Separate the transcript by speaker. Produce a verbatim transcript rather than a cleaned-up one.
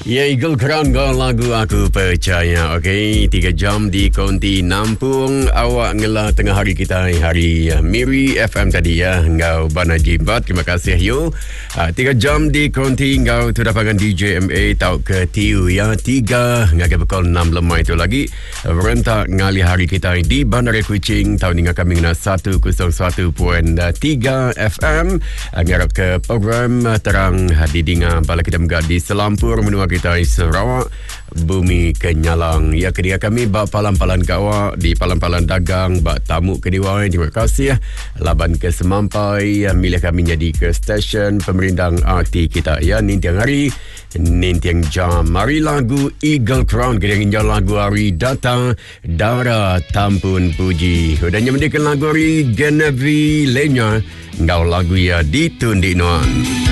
Speaker 1: Ya, Eagle Crown kau lagu aku percaya. Okey, tiga jam di Konti Nampung. Awak ngelah tengah hari kita hari uh, Miri F M tadi ya. Ngau bana jibat. Terima kasih yo. Uh, tiga jam di Konti ngau tu dapatkan D J M A tau ke tiu ya. Tiga ngagai pukul enam lemah itu lagi. Rentak ngali hari kita di Bandar Kuching tahun ini kami ngena seratus satu perpuluhan tiga F M. Uh, ngarap ke program uh, terang uh, di Dinga bala kita megah di Selampur menua kita di Sarawak Bumi Kenyalang. Ya, kedia kami bak palan-palan kawa di palan-palan dagang bak tamu kediwai. Terima kasih laban ke semampai milih kami jadi ke stesen pemerintah R T kita ya. Nintiang hari nintiang jam mari lagu Eagle Crown kedia nginjal lagu hari datang Dara Tampun Puji dan yang mendekan lagu hari Genevieve Lenya ngau lagu ya ditundi nuan.